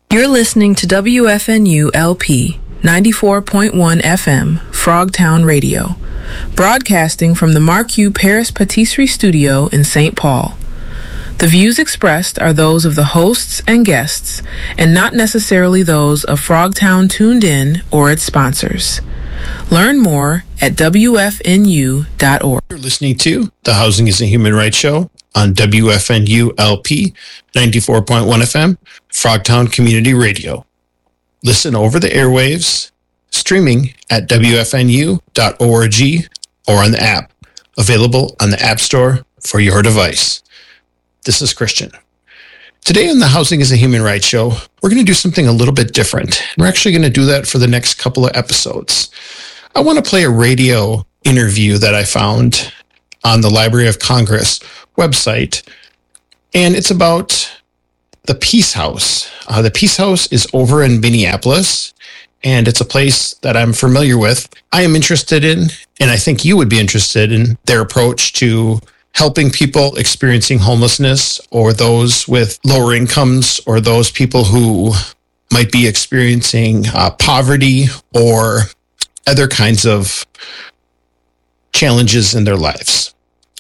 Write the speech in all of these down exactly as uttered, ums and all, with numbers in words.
You're listening to W F N U L P ninety-four point one F M, Frogtown Radio, broadcasting from the Marquis Paris Patisserie Studio in Saint Paul. The views expressed are those of the hosts and guests, and not necessarily those of Frogtown Tuned In or its sponsors. Learn more at W F N U dot org. You're listening to The Housing is a Human Rights Show on W F N U L P ninety-four point one F M, Frogtown Community Radio. Listen over the airwaves, streaming at W F N U dot org or on the app, available on the App Store for your device. This is Christian. Today on The Housing is a Human Rights Show, we're going to do something a little bit different. We're actually going to do that for the next couple of episodes. I want to play a radio interview that I found on the Library of Congress website, and it's about the Peace House. Uh, the Peace House is over in Minneapolis, and it's a place that I'm familiar with. I am interested in, and I think you would be interested in, their approach to helping people experiencing homelessness, or those with lower incomes, or those people who might be experiencing uh, poverty or other kinds of challenges in their lives.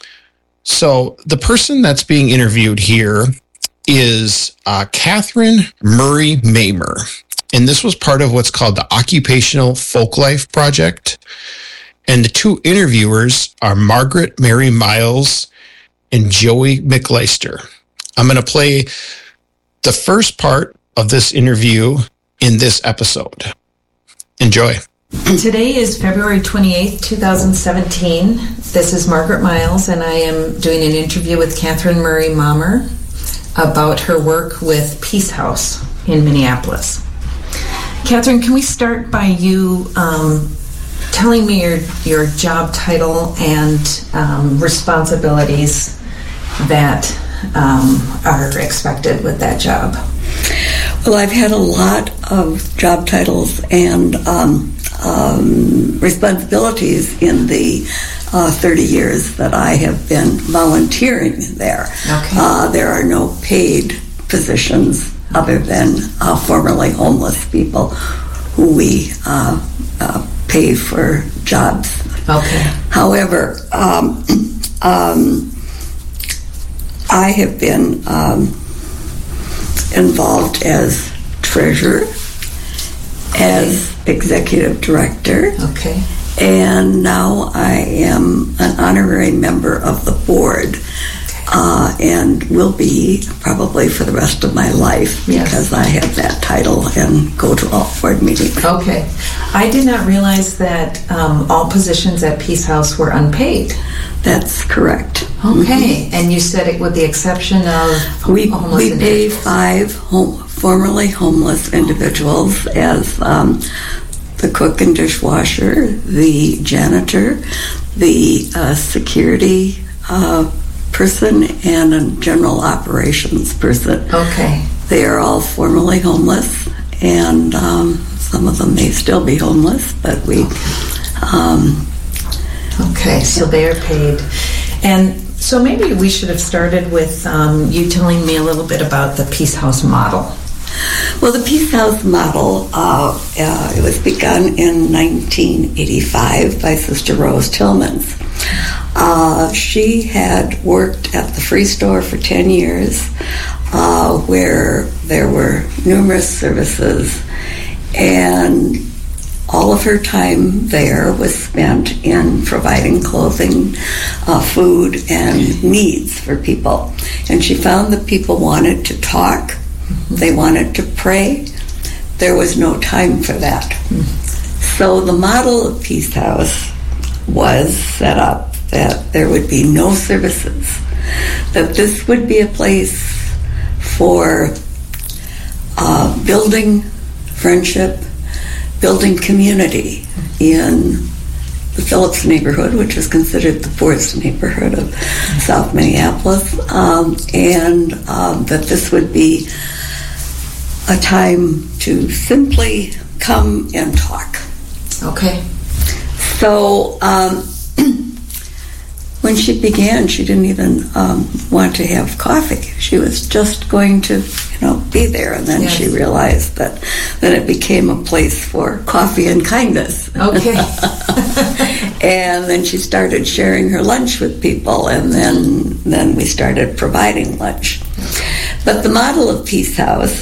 So the person that's being interviewed here is uh, Catherine Murray Mamer, and this was part of what's called the Occupational Folklife Project. And the two interviewers are Margaret Mary Miles and Joey McLeister. I'm going to play the first part of this interview in this episode. Enjoy. Today is February twenty-eighth, twenty seventeen. This is Margaret Miles, and I am doing an interview with Catherine Murray Mamer about her work with Peace House in Minneapolis. Catherine, can we start by you um, telling me your, your job title and um, responsibilities that um, are expected with that job? Well, I've had a lot of job titles and um, um, responsibilities in the uh, thirty years that I have been volunteering there. Okay. Uh, there are no paid positions other than uh, formerly homeless people who we uh, uh, pay for jobs. Okay. However, um, um, I have been um, involved as treasurer, as executive director, Okay. and now I am an honorary member of the board, uh, and will be probably for the rest of my life, Yes. because I have that title and go to all board meetings. Okay. I did not realize that um, all positions at Peace House were unpaid. That's correct. Okay. And you said it with the exception of We, homeless we pay individuals. five home, formerly homeless individuals as um, the cook and dishwasher, the janitor, the uh, security uh, person, and a general operations person. Okay. They are all formerly homeless, and um, some of them may still be homeless, but we... Um, Okay, so they're paid. And so maybe we should have started with um, you telling me a little bit about the Peace House model. Well, the Peace House model, uh, uh, it was begun in nineteen eighty-five by Sister Rose Tillmans. Uh, she had worked at the Free Store for ten years, uh, where there were numerous services, and all of her time there was spent in providing clothing, uh, food, and needs for people. And she found that people wanted to talk, they wanted to pray. There was no time for that. So the model of Peace House was set up that there would be no services, that this would be a place for uh, building friendship, building community in the Phillips neighborhood, which is considered the poorest neighborhood of South Minneapolis, um, and um, that this would be a time to simply come and talk. Okay. So um, when she began, she didn't even um, want to have coffee. She was just going to, you know, be there. And then yes. she realized that then it became a place for coffee and kindness. Okay. And then she started sharing her lunch with people, and then then we started providing lunch. But the model of Peace House,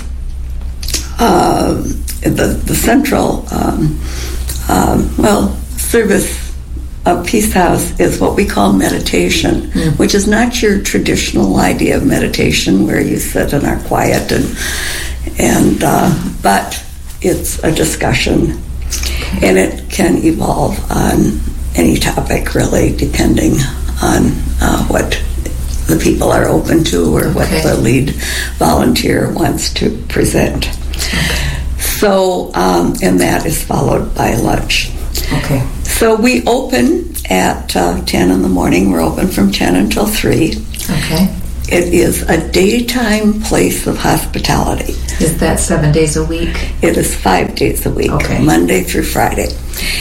uh, the the central, um, um, well, service of Peace House is what we call meditation, mm. which is not your traditional idea of meditation where you sit and are quiet, and and uh, but it's a discussion, and it can evolve on any topic, really, depending on uh, what the people are open to or what okay. the lead volunteer wants to present. Okay. So, um, and that is followed by lunch. Okay. So we open at uh, ten in the morning. We're open from ten until three. Okay. It is a daytime place of hospitality. Is that seven days a week? It is five days a week, okay. Monday through Friday.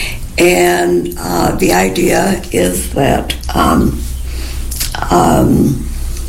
And uh, the idea is that um, um,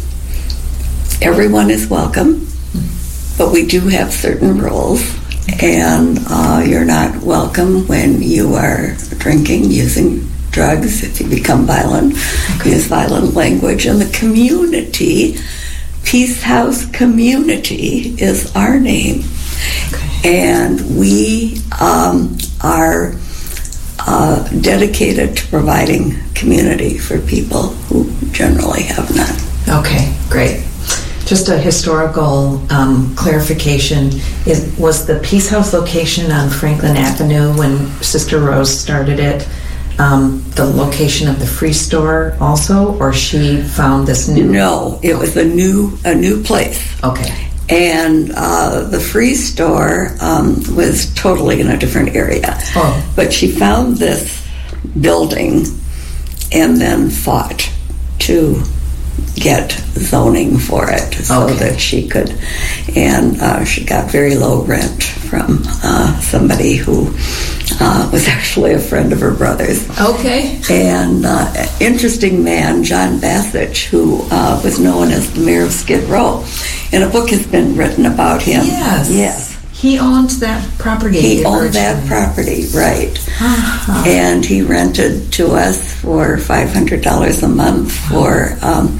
everyone is welcome, but we do have certain rules, and uh, you're not welcome when you are drinking, using drugs, if you become violent, okay. use violent language. And the community, Peace House Community is our name. Okay. And we um, are Uh, dedicated to providing community for people who generally have none. Okay, great. Just a historical um, clarification. Is, was the Peace House location on Franklin Avenue when Sister Rose started it um, the location of the Free Store also, or she found this new? No, it was a new a new place. Okay. And uh, the Free Store um, was totally in a different area. Oh. But she found this building and then fought to get zoning for it so okay. that she could. And uh, she got very low rent from uh, somebody who uh, was actually a friend of her brother's. Okay. And uh, interesting man, John Bassett, who uh, was known as the mayor of Skid Row. And a book has been written about him. Yes. Yes. He owned that property. He owned that property, right. Uh-huh. And he rented to us for five hundred dollars a month for um,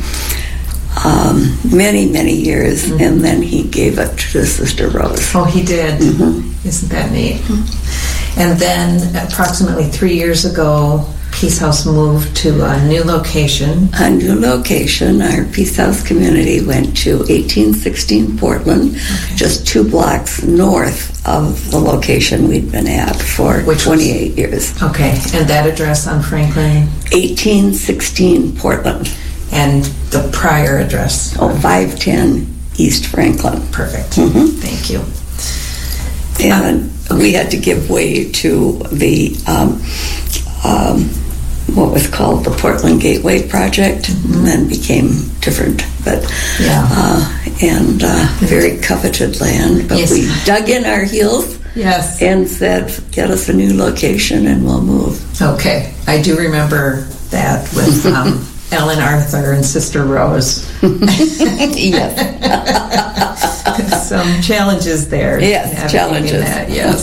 um, many, many years. Mm-hmm. And then he gave it to Sister Rose. Oh, he did? Mm-hmm. Isn't that neat? Mm-hmm. And then approximately three years ago, Peace House moved to a new location. A new location. Our Peace House community went to eighteen sixteen Portland, okay. just two blocks north of the location we'd been at for Which twenty-eight was, years. Okay, and that address on Franklin? eighteen sixteen Portland. And the prior address? Oh, five ten East Franklin. Perfect. Mm-hmm. Thank you. And um, we had to give way to the um, um, what was called the Portland Gateway Project, mm-hmm. and then became different, but yeah, uh, and uh, very coveted land. But yes. we dug in our heels, yes, and said, "Get us a new location, and we'll move." Okay, I do remember that with um, Ellen Arthur and Sister Rose. Yes, some challenges there. Yes, challenges. That, yes.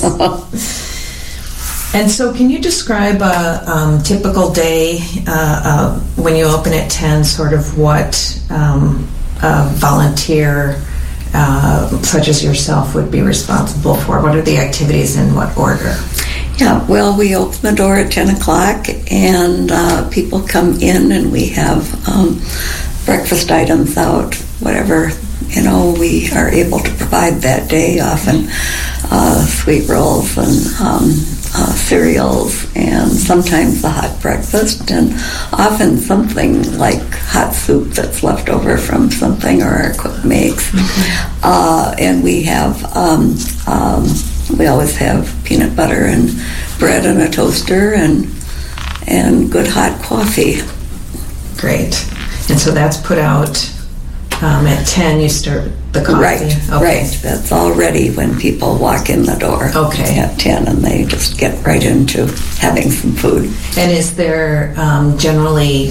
And so can you describe a um, typical day uh, uh, when you open at ten, sort of what um, a volunteer uh, such as yourself would be responsible for? What are the activities in what order? Yeah, well, we open the door at ten o'clock, and uh, people come in, and we have um, breakfast items out, whatever, you know, we are able to provide that day, often uh, sweet rolls and um, uh, cereals, and sometimes a hot breakfast, and often something like hot soup that's left over from something or our cook makes. Mm-hmm. Uh, and we have, um, um, we always have peanut butter and bread and a toaster and and good hot coffee. Great. And so that's put out um, at ten, you start the coffee? Right, okay. right. That's all ready when people walk in the door okay. at ten, and they just get right into having some food. And is there um, generally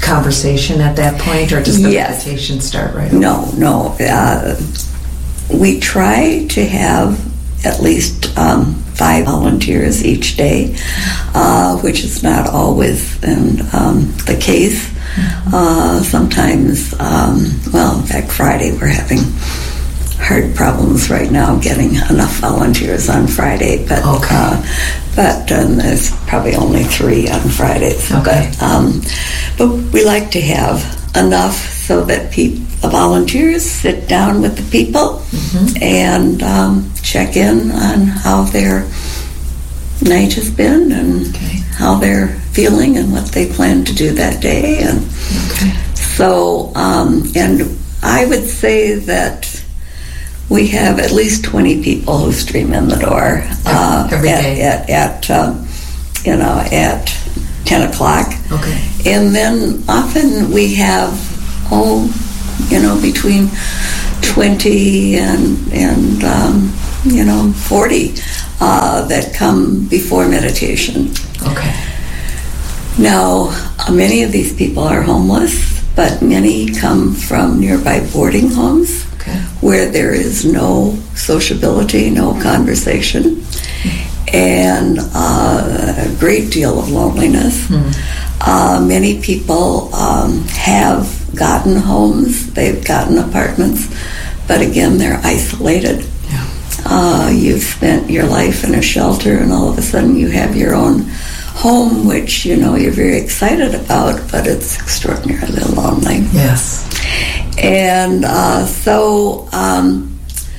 conversation at that point, or does the Yes. meditation start right away? No, no. Uh, we try to have at least um, five volunteers each day, uh, which is not always in, um, the case. Uh, sometimes, um, well, in fact, Friday we're having hard problems right now getting enough volunteers on Friday, but Okay. uh, but um, there's probably only three on Fridays. Okay. But, um, but we like to have enough so that peop- the volunteers sit down with the people and um, check in on how their night has been and Okay. how they're feeling and what they plan to do that day. And Okay. so, um, and I would say that we have at least twenty people who stream in the door uh, Every at, day. at, at um, you know, at ten o'clock. Okay. And then often we have, oh, you know, between twenty and, and um, you know, forty uh, that come before meditation. Okay. Now, uh, many of these people are homeless, but many come from nearby boarding homes Okay. where there is no sociability, no conversation, and uh, a great deal of loneliness. Uh, many people um, have gotten homes, they've gotten apartments, but again, they're isolated. Yeah. Uh, you've spent your life in a shelter, and all of a sudden you have your own home, which, you know, you're very excited about, but it's extraordinarily lonely. Yes. And uh, so um,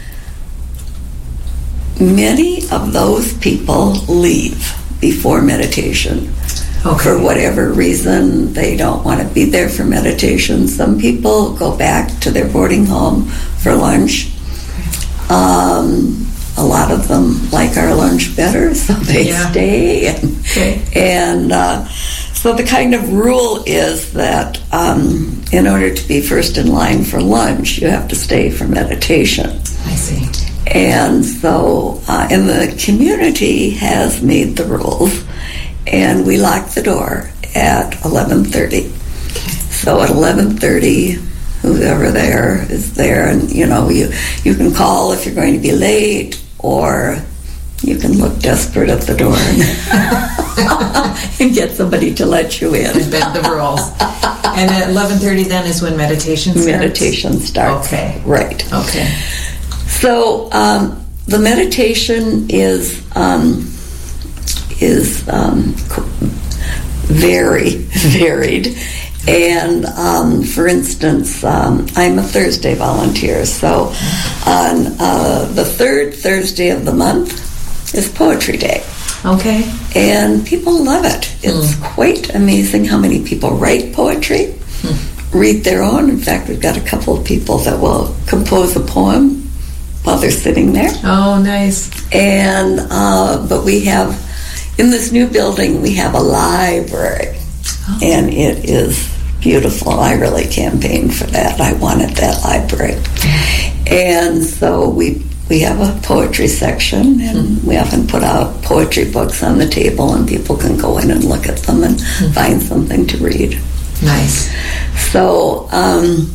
many of those people leave before meditation. Okay. For whatever reason, they don't want to be there for meditation. Some people go back to their boarding home for lunch. Um, a lot of them like our lunch better, so they Yeah. stay. And, Okay. and uh, so the kind of rule is that um, in order to be first in line for lunch, you have to stay for meditation. I see. And so, uh, and the community has made the rules, and we lock the door at eleven thirty. So at eleven thirty, whoever there is there, and you know, you you can call if you're going to be late, or you can look desperate at the door and, and get somebody to let you in. And bend the rules. And at eleven thirty then is when meditation starts? Meditation starts. Okay. Right. Okay. So um, the meditation is um, is um, very varied, and um, for instance, um, I'm a Thursday volunteer. So on uh, the third Thursday of the month is Poetry Day. Okay. And people love it. It's Mm. quite amazing how many people write poetry, Mm. read their own. In fact, we've got a couple of people that will compose a poem while they're sitting there. Oh, nice. And uh, but we have, in this new building, we have a library, Oh. and it is beautiful. I really campaigned for that. I wanted that library, and so we we have a poetry section, and we often put out poetry books on the table, and people can go in and look at them and find something to read. Nice. So, um,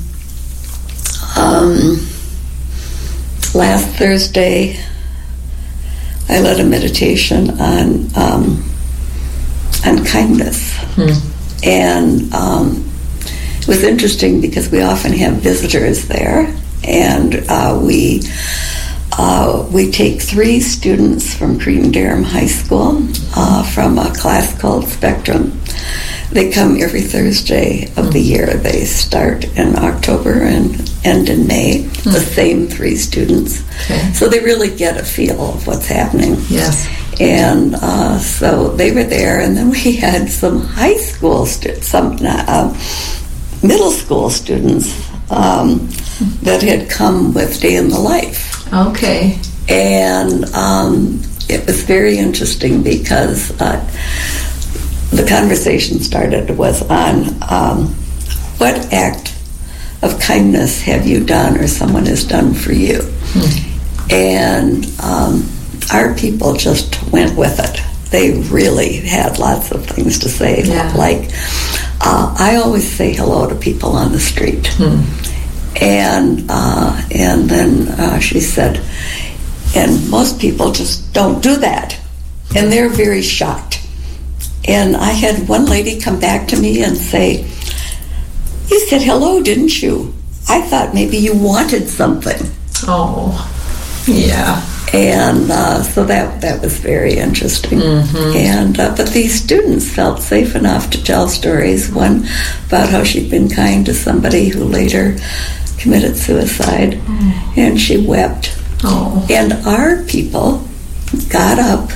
um, last Thursday, I led a meditation on um, on kindness, and um, it was interesting because we often have visitors there, and uh, we uh, we take three students from Cretin-Derham High School uh, from a class called Spectrum. They come every Thursday of the year. They start in October and end in May, the same three students. Okay. So they really get a feel of what's happening. Yes. And uh, so they were there, and then we had some high school students, some uh, middle school students um, that had come with Day in the Life. Okay. And um, it was very interesting because uh, the conversation started was on um, what act of kindness have you done or someone has done for you? Hmm. And um, our people just went with it. They really had lots of things to say, Yeah. like uh, I always say hello to people on the street. Hmm. And uh, and then uh, she said, and most people just don't do that. And they're very shocked. And I had one lady come back to me and say, you said hello, didn't you? I thought maybe you wanted something. Oh, yeah. And uh, so that that was very interesting. Mm-hmm. And uh, but these students felt safe enough to tell stories. One about how she'd been kind to somebody who later committed suicide, mm. and she wept. Oh. And our people got up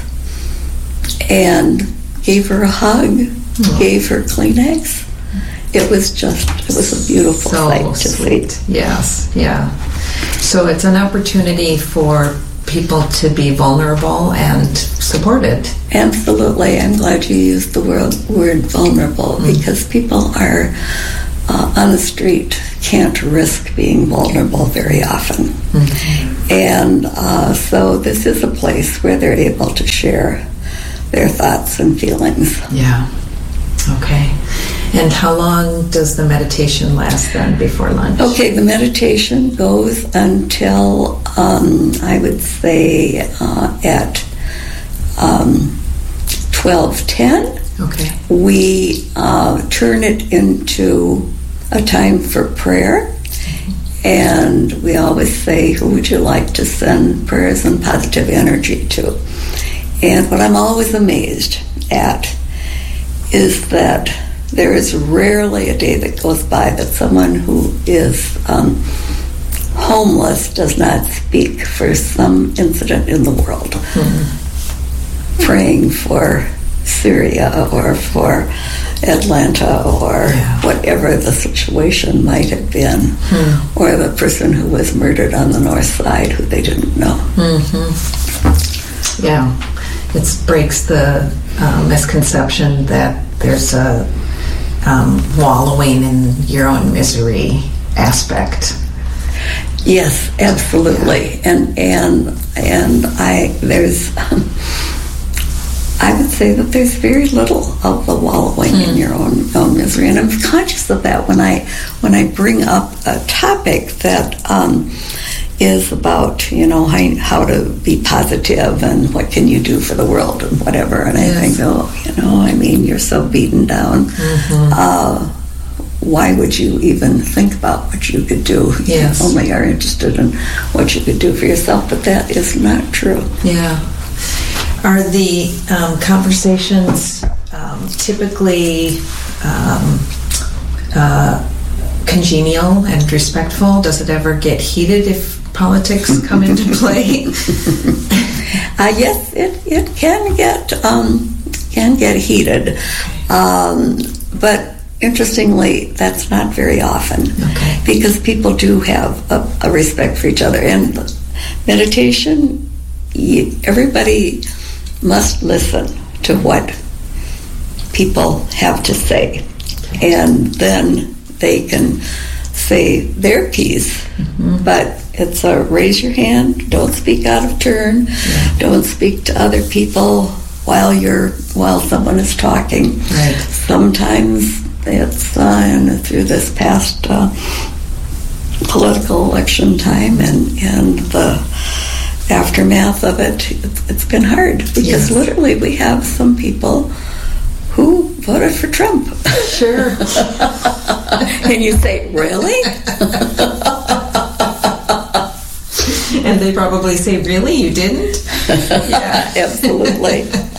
and gave her a hug, oh. gave her Kleenex. It was just, it was a beautiful so sight to sweet. see. Yes, yeah. So it's an opportunity for people to be vulnerable and supported. Absolutely. I'm glad you used the word, word vulnerable, mm. because people are uh, on the street can't risk being vulnerable very often. Mm-hmm. And uh, so this is a place where they're able to share their thoughts and feelings. Yeah. Okay. And how long does the meditation last then before lunch? Okay, the meditation goes until, um, I would say, uh, at um, twelve ten. Okay. We uh, turn it into a time for prayer. And we always say, who would you like to send prayers and positive energy to? And what I'm always amazed at is that there is rarely a day that goes by that someone who is um, homeless does not speak for some incident in the world. Mm-hmm. Praying for Syria or for Atlanta or yeah. whatever the situation might have been, mm. or the person who was murdered on the north side who they didn't know. Mm-hmm. Yeah, it breaks the uh, misconception that there's a um, wallowing in your own misery aspect. Yes, absolutely, yeah. and and and I there's. Um, I would say that there's very little of the wallowing mm. in your own, own misery, and I'm conscious of that when I when I bring up a topic that um, is about, you know, how, how to be positive and what can you do for the world and whatever. And yes. I think, oh, you know, I mean, you're so beaten down. Mm-hmm. Uh, why would you even think about what you could do? Yes. You only are interested in what you could do for yourself, but that is not true. Yeah. Are the um, conversations um, typically um, uh, congenial and respectful? Does it ever get heated if politics come into play? uh, yes, it, it can get um, can get heated, um, but interestingly, that's not very often. Okay. Because people do have a, a respect for each other, and meditation, you, everybody must listen to what people have to say, and then they can say their piece. Mm-hmm. But it's a raise your hand, don't speak out of turn, yeah. don't speak to other people while you're while someone is talking. Right. Sometimes it's uh, and through this past uh, political election time and and the aftermath of it, it's, it's been hard because yes. literally we have some people who voted for Trump. Sure. And you say, really? And they probably say, really? You didn't? Yeah, absolutely.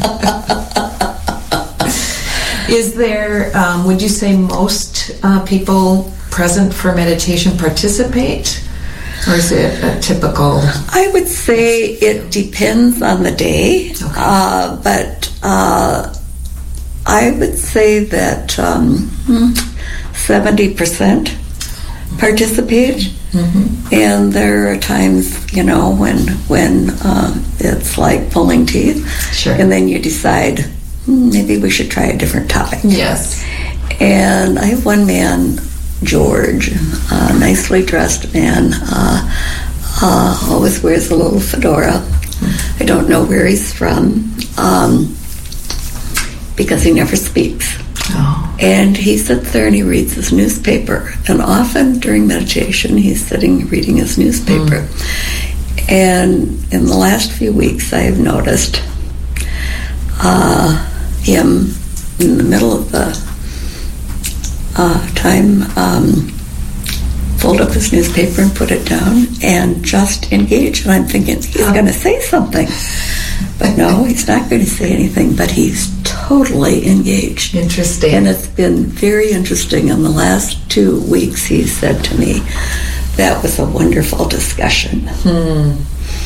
Is there, um, would you say most uh, people present for meditation participate? Or is it a typical? I would say it depends on the day, okay. uh, but uh, I would say that um, seventy percent participate, mm-hmm. and there are times, you know, when when uh, it's like pulling teeth, sure. and then you decide hmm, maybe we should try a different topic. Yes. And I have one man, George, a nicely dressed man, uh, uh, always wears a little fedora. I don't know where he's from um, because he never speaks. Oh. And he sits there and he reads his newspaper. And often during meditation, he's sitting reading his newspaper. Mm. And in the last few weeks, I have noticed uh, him in the middle of the uh, time um, fold up his newspaper and put it down and just engage. And I'm thinking, he's going to say something. But no, he's not going to say anything, but he's totally engaged. Interesting. And it's been very interesting. In the last two weeks, he said to me, that was a wonderful discussion. Hmm.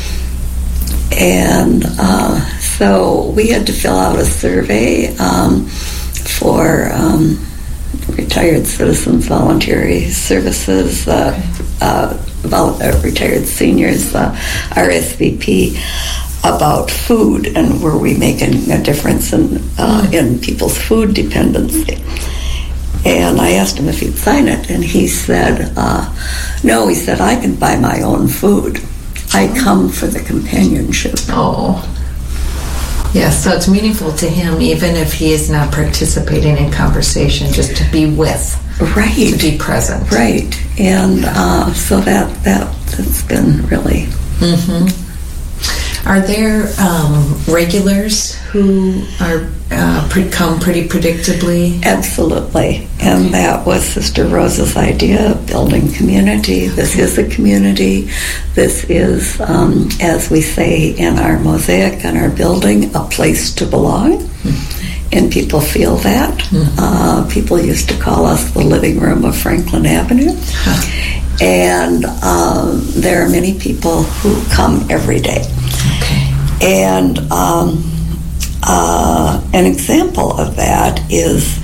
And uh, so we had to fill out a survey um, for um, retired citizens, voluntary services, uh, okay. uh, vol- uh, retired seniors, uh, R S V P, about food and were we making a difference in uh, mm. in people's food dependency. And I asked him if he'd sign it, and he said, uh, no, he said, I can buy my own food. I come for the companionship. Oh. Yes, so it's meaningful to him even if he is not participating in conversation, just to be with. Right. To be present. Right. And uh, so that, that, that's been really... Mm-hmm. Are there um, regulars who are uh, pre- come pretty predictably? Absolutely. And okay. That was Sister Rosa's idea of building community. This okay. is a community. This is, um, as we say in our mosaic and our building, a place to belong. Mm-hmm. And people feel that. Mm-hmm. Uh, people used to call us the living room of Franklin Avenue. Huh. And um, there are many people who come every day. Okay. And um, uh, an example of that is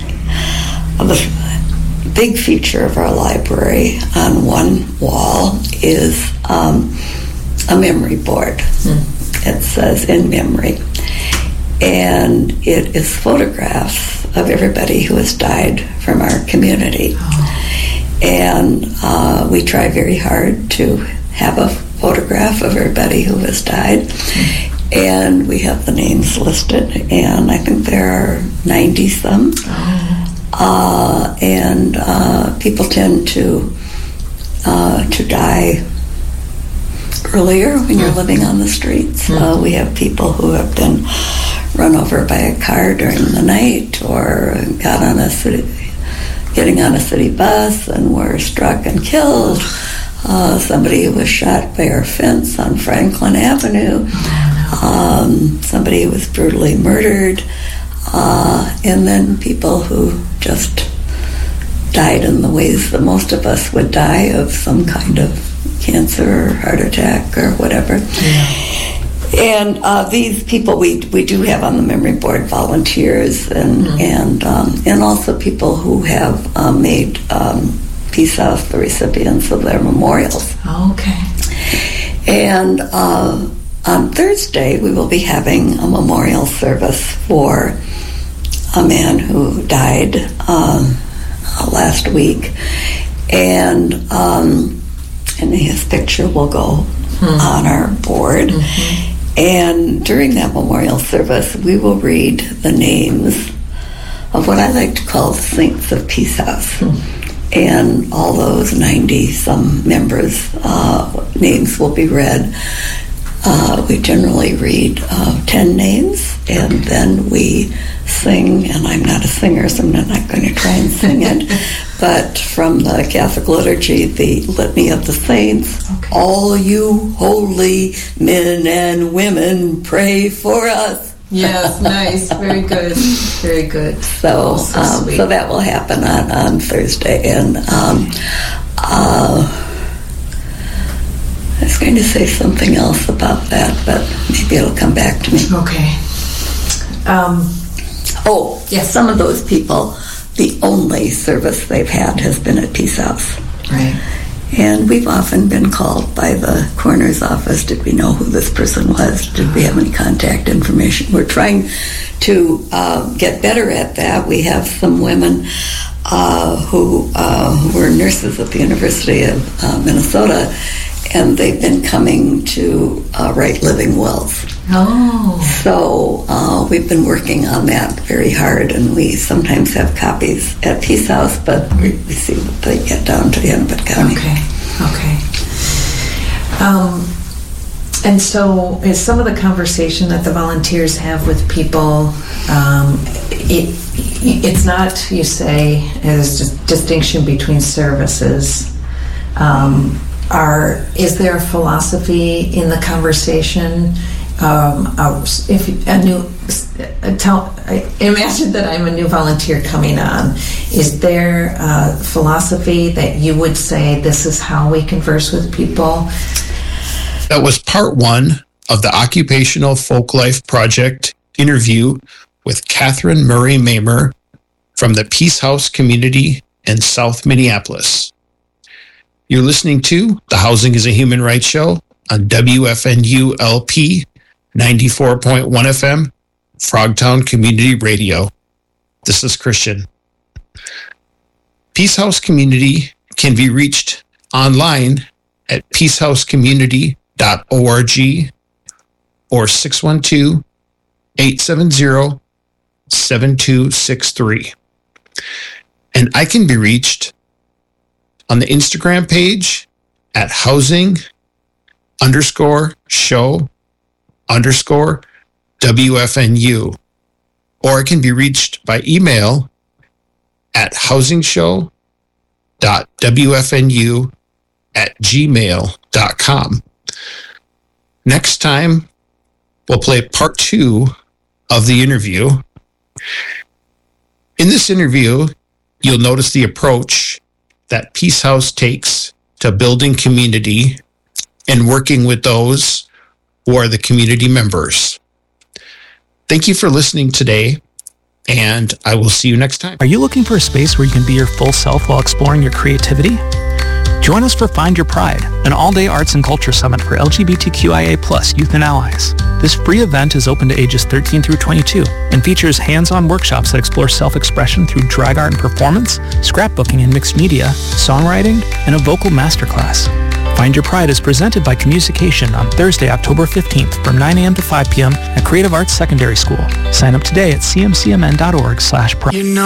the big feature of our library on one wall is um, a memory board. Mm. It says in memory. And it is photographs of everybody who has died from our community. Oh. And uh, we try very hard to have a photograph of everybody who has died. And we have the names listed, and I think there are ninety some. Oh. Uh, and uh, people tend to uh, to die earlier when you're living on the streets. Mm. Uh, we have people who have been run over by a car during the night, or got on a city, getting on a city bus and were struck and killed. Uh, somebody was shot by our fence on Franklin Avenue. Um, somebody was brutally murdered. Uh, and then people who just died in the ways that most of us would die, of some kind of cancer or heart attack or whatever. Yeah. And uh, these people, we we do have on the memory board volunteers and mm-hmm. and um, and also people who have uh, made um, Peace House the recipients of their memorials. Okay. And uh, on Thursday, we will be having a memorial service for a man who died um, last week, and um, and his picture will go mm-hmm. on our board. Mm-hmm. And during that memorial service, we will read the names of what I like to call the saints of Peace House. Mm-hmm. And all those ninety-some members' uh, names will be read. Uh, we generally read uh, ten names, and okay. then we sing, and I'm not a singer, so I'm not going to try and sing it, but from the Catholic liturgy, the Litany of the Saints, okay. All you holy men and women, pray for us. Yes, nice, very good, very good. So, so, um, so that will happen on, on Thursday, and um, uh, I was going to say something else about that, but maybe it'll come back to me. Okay. Um, oh, yes, some of those people, the only service they've had has been at Peace House. Right. And we've often been called by the coroner's office. Did we know who this person was? Did we have any contact information? We're trying to uh, get better at that. We have some women uh, who, uh, who were nurses at the University of uh, Minnesota, and they've been coming to uh, write living wills. Oh. So uh, we've been working on that very hard, and we sometimes have copies at Peace House, but we, we see what they get down to Hennepin County. Okay, okay. Um, and so is some of the conversation that the volunteers have with people, um, it, it's not, you say, there's just distinction between services. Um, are, is there a philosophy in the conversation? Um, uh, if a new, uh, tell, I imagine that I'm a new volunteer coming on. Is there a philosophy that you would say this is how we converse with people? That was part one of the Occupational Folk Life Project interview with Catherine Murray Mamer from the Peace House community in South Minneapolis. You're listening to the Housing is a Human Rights Show on W F N U L P ninety-four point one F M, Frogtown Community Radio. This is Christian. Peace House Community can be reached online at peace house community dot org or six one two, eight seven zero, seven two six three. And I can be reached on the Instagram page at housing underscore show underscore W F N U, or it can be reached by email at housingshow dot W F N U at gmail dot com. Next time, we'll play part two of the interview. In this interview, you'll notice the approach that Peace House takes to building community and working with those who are the community members. Thank you for listening today, and I will see you next time. Are you looking for a space where you can be your full self while exploring your creativity? Join us for Find Your Pride, an all-day arts and culture summit for L G B T Q I A plus youth and allies. This free event is open to ages thirteen through twenty-two and features hands-on workshops that explore self-expression through drag art and performance, scrapbooking and mixed media, songwriting, and a vocal masterclass. Find Your Pride is presented by Communication on Thursday, October fifteenth from nine a.m. to five p.m. at Creative Arts Secondary School. Sign up today at c m c m n dot org slash pride.